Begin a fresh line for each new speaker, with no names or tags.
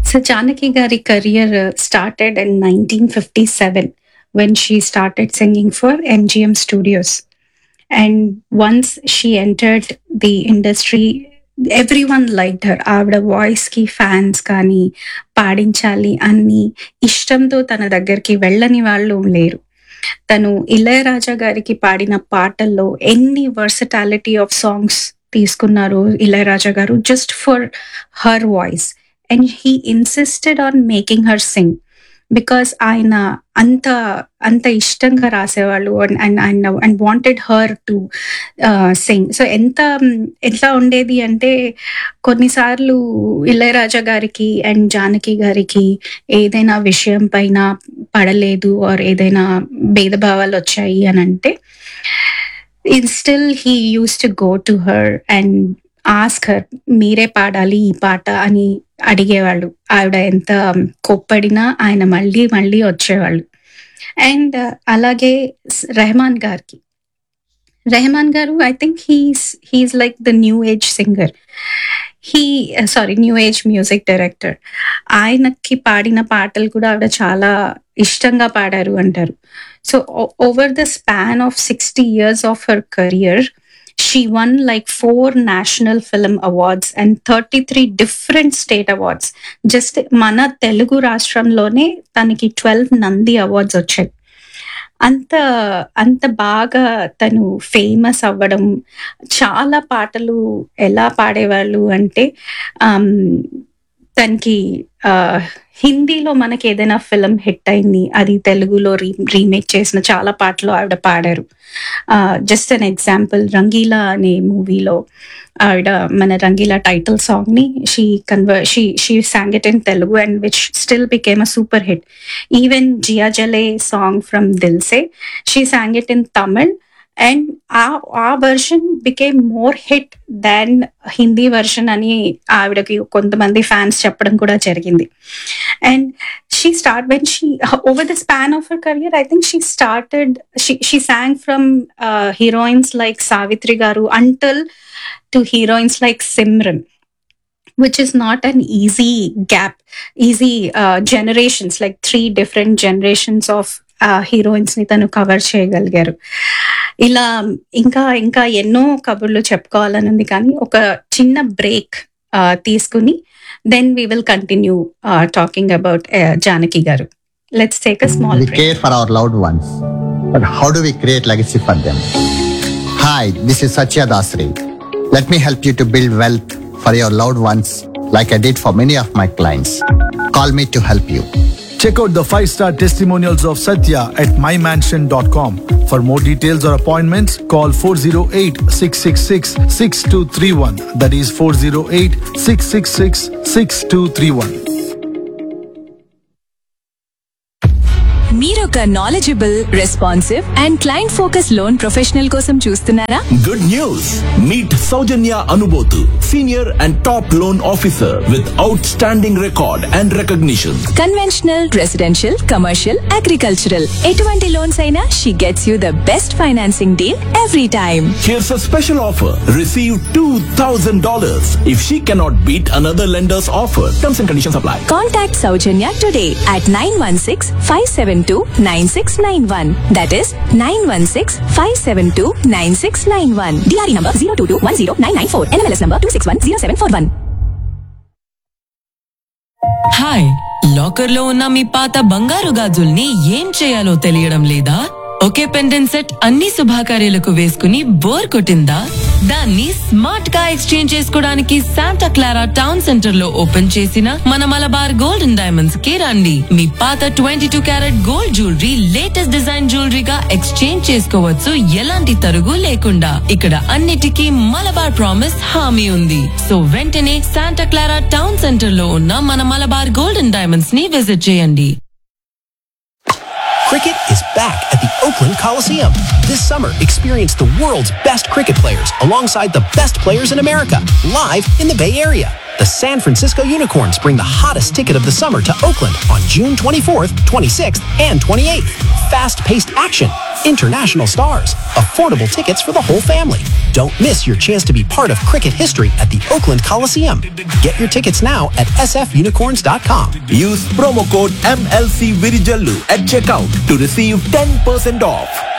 So Janaki Gari career started in 1957 when she started singing for MGM Studios. And once she entered the industry, everyone liked her. ఆవిడ voice కి fans కానీ పాడించాలి అన్ని ఇష్టంతో తన దగ్గరికి వెళ్ళని వాళ్ళు లేరు. తను ఇళయరాజా గారికి పాడిన పాటల్లో ఎన్ని వర్సటాలిటీ ఆఫ్ సాంగ్స్ తీసుకున్నారు ఇళయరాజా గారు just for her voice. And he insisted on making her Singh because ఆయన అంత అంత ఇష్టంగా రాసేవాళ్ళు and wanted her to sing. So ఎట్లా ఉండేది అంటే కొన్నిసార్లు ఇళయరాజా గారికి అండ్ జానకి గారికి ఏదైనా విషయం పైన పడలేదు ఆర్ ఏదైనా భేదభావాలు వచ్చాయి అని అంటే still he use to go to her and ask her, మీరే పాడాలి ఈ పాట అని అడిగేవాళ్ళు. ఆవిడ ఎంత కోప్పడినా ఆయన మళ్ళీ మళ్ళీ వచ్చేవాళ్ళు. అండ్ అలాగే రెహమాన్ గారు I think he's like the new age singer. New age music director. ఆయనకి పాడిన పాటలు కూడా ఆవిడ చాలా ఇష్టంగా పాడారు అంటారు. So over the span of 60 years of her career, she won like 4 national film awards and 33 different state awards. Just మన తెలుగు రాష్ట్రంలోనే తనకి 12 నంది అవార్డ్స్ వచ్చాయి. అంత అంత బాగా తను ఫేమస్ అవ్వడం. చాలా పాటలు ఎలా పాడేవాళ్ళు అంటే తనకి హిందీలో మనకి ఏదైనా ఫిల్మ్ హిట్ అయింది, అది తెలుగులో రీమేక్ చేసిన చాలా పాటలు ఆవిడ పాడారు. జస్ట్ అన్ ఎగ్జాంపుల్, రంగీలా అనే మూవీలో ఆవిడ మన రంగీలా టైటిల్ సాంగ్ ని she sang it in Telugu and which still became a super hit. Even Jia Jale song from Dil Se, she sang it in Tamil and ఆ వర్షన్ బికేమ్ మోర్ హిట్ దాన్ Hindi version అని ఆవిడకి కొంతమంది fans చెప్పడం కూడా జరిగింది. And when she over the span of her career, I think she sang from heroines like Savitri Garu until to heroines like Simran, which is not an easy generations, like 3 different generations of heroines ని తను cover చేయగలిగారు. ఇలా ఇంకా ఇంకా ఎన్నో కబుర్లు చెప్పుకోవాలని ఉంది, కానీ ఒక చిన్న బ్రేక్ తీసుకుని then we will continue talking about Janaki గారు. Let's take a small break.
We care for our loved ones, but how do we create legacy for them? Hi, this is Satya Dasri. Let me help you to build wealth for your loved ones like I did for many of my clients. Call me to help you.
Check out the 5-star testimonials of Satya at mymansion.com. For more details or appointments, call 408-666-6231. That is 408-666-6231.
మీరొక knowledgeable, responsive and client focus loan professional కోసం చూస్తున్నారా?
Good news! Meet Saujanya Anubotu, senior and top loan officer with outstanding record and recognition.
Conventional, residential, commercial, agricultural ఎటువంటి loans అయినా she gets you the best financing deal every time.
Here's a special offer. Receive $2,000 if she cannot beat another lender's offer. Terms and conditions apply.
Contact Saujanya today at 916-572-9691. That is 916-572-9691. DRE number 022109994. NMLS number 26107441.
Hi, locker లో ఉన్న మీ పాత బంగారు గాజుల్ని ఏం చేయాలో తెలియడం లేదా? ఒకే pendant set అన్ని శుభాకార్యాలకు వేసుకుని బోర్ కొట్టిందా? దాన్ని స్మార్ట్ గా ఎక్స్చేంజ్ చేసుకోవడానికి శాంటా క్లారా టౌన్ సెంటర్ లో ఓపెన్ చేసిన మన మలబార్ గోల్డ్ అండ్ డైమండ్స్ కి రండి. మీ పాత 22 carat gold jewellery latest design జ్యువెలరీగా exchange చేసుకోవచ్చు, ఎలాంటి తరుగు లేకుండా. ఇక్కడ అన్నిటికీ మలబార్ ప్రామిస్ హామీ ఉంది. సో వెంటనే శాంటా క్లారా టౌన్ సెంటర్ లో ఉన్న మన మలబార్ గోల్డ్ అండ్ డైమండ్స్ ని విజిట్ చేయండి.
Cricket is back at the Oakland Coliseum. This summer, experience the world's best cricket players alongside the best players in America, live in the Bay Area. The San Francisco Unicorns bring the hottest ticket of the summer to Oakland on June 24th, 26th, and 28th. Fast-paced action, international stars, affordable tickets for the whole family. Don't miss your chance to be part of cricket history at the Oakland Coliseum. Get your tickets now at sfunicorns.com.
Use promo code MLC Virijallu at checkout to receive 10% off.